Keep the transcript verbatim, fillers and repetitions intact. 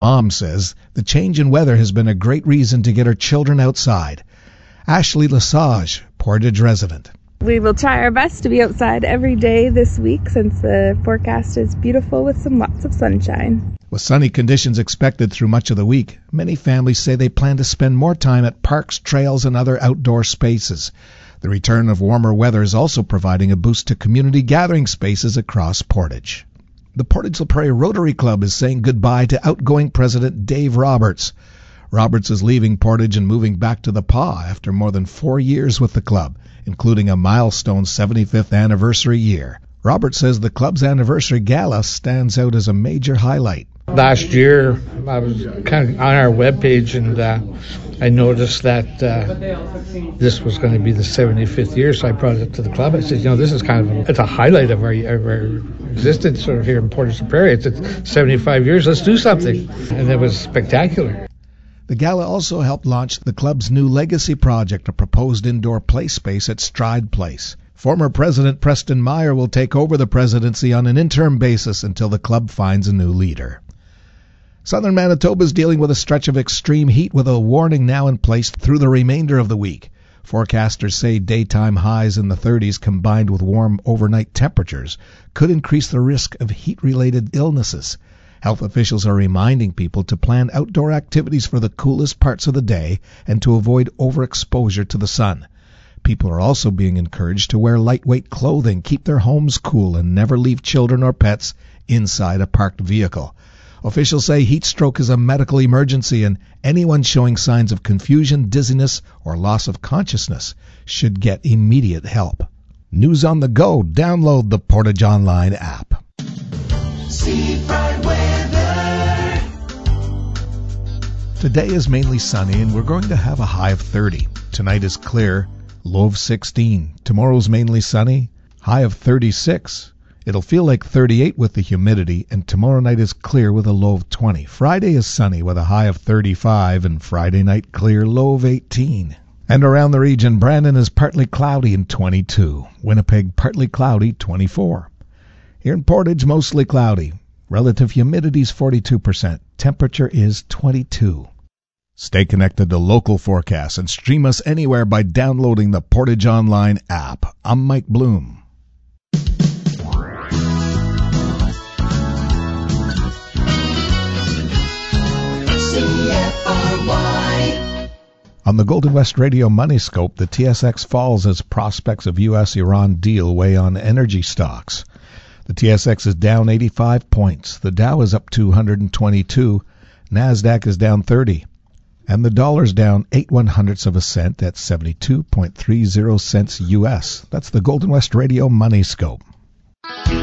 Mom says the change in weather has been a great reason to get her children outside. Ashley Lesage, Portage resident. We will try our best to be outside every day this week since the forecast is beautiful with some lots of sunshine. With sunny conditions expected through much of the week, many families say they plan to spend more time at parks, trails, and other outdoor spaces. The return of warmer weather is also providing a boost to community gathering spaces across Portage. The Portage La Prairie Rotary Club is saying goodbye to outgoing President Dave Roberts. Roberts is leaving Portage and moving back to the P A after more than four years with the club, including a milestone seventy-fifth anniversary year. Roberts says the club's anniversary gala stands out as a major highlight. Last year, I was kind of on our webpage, and uh, I noticed that uh, this was going to be the seventy-fifth year, so I brought it to the club. I said, you know, this is kind of a, it's a highlight of our, of our existence sort of here in Portage La Prairie. It's, it's seventy-five years. Let's do something, and it was spectacular. The gala also helped launch the club's new legacy project, a proposed indoor play space at Stride Place. Former President Preston Meyer will take over the presidency on an interim basis until the club finds a new leader. Southern Manitoba is dealing with a stretch of extreme heat with a warning now in place through the remainder of the week. Forecasters say daytime highs in the thirties combined with warm overnight temperatures could increase the risk of heat-related illnesses. Health officials are reminding people to plan outdoor activities for the coolest parts of the day and to avoid overexposure to the sun. People are also being encouraged to wear lightweight clothing, keep their homes cool, and never leave children or pets inside a parked vehicle. Officials say heat stroke is a medical emergency, and anyone showing signs of confusion, dizziness, or loss of consciousness should get immediate help. News on the go. Download the Portage Online app. Seafront weather. Today is mainly sunny, and we're going to have a high of thirty. Tonight is clear, low of sixteen. Tomorrow's mainly sunny, high of thirty-six. It'll feel like thirty-eight with the humidity, and tomorrow night is clear with a low of twenty. Friday is sunny with a high of thirty-five, and Friday night clear, low of eighteen. And around the region, Brandon is partly cloudy and twenty-two. Winnipeg, partly cloudy, twenty-four. Here in Portage, mostly cloudy. Relative humidity is forty-two percent. Temperature is twenty-two. Stay connected to local forecasts and stream us anywhere by downloading the Portage Online app. I'm Mike Bloom. On the Golden West Radio Money Scope, the T S X falls as prospects of U S Iran deal weigh on energy stocks. The T S X is down eighty-five points. The Dow is up two hundred twenty-two. NASDAQ is down thirty. And the dollar's down eight one hundredths of a cent at seventy-two point three zero cents U S. That's the Golden West Radio Money Scope.